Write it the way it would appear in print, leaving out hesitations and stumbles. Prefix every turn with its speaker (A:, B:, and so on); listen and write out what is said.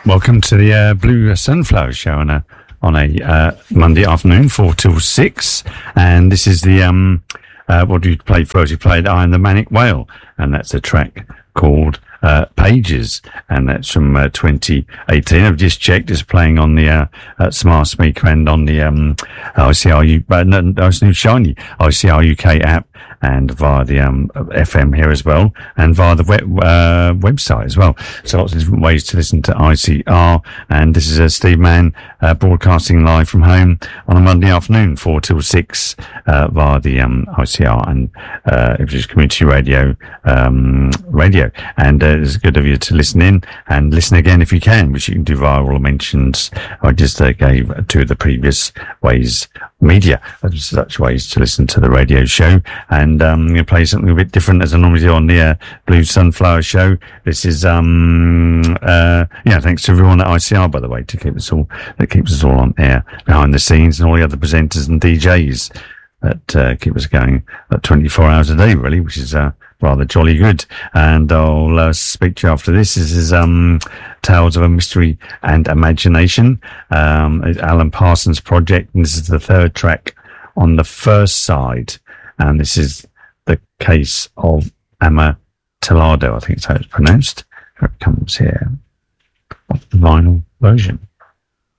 A: Welcome to the Blue Sunflower Show on a Monday afternoon, 4 till 6. And this is the, what do you play first? You played I Am the Manic Whale, and that's a track called Pages, and that's from 2018. I've just checked, it's playing on the smart speaker and on the ICRU, shiny ICR UK app, and via the FM here as well, and via the website as well. So lots of different ways to listen to ICR. And this is Steve Mann broadcasting live from home on a Monday afternoon, 4 till 6, via the ICR and Ipswich Community Radio. And it's good of you to listen in and listen again if you can, which you can do via all the mentions I just gave to the previous ways. Media, such ways to listen to the radio show. And I'm going to play something a bit different as I normally do on the Blue Sunflower Show. This is thanks to everyone at ICR, by the way, to keeps us all on air behind the scenes, and all the other presenters and DJs that keep us going 24 hours a day, really, which is rather jolly good. And I'll speak to you after this. This is Tales of a Mystery and Imagination, Alan Parsons' project, and this is the third track on the first side, and this is the case of Amontillado, I think that's how it's pronounced. Here it comes here, the vinyl version.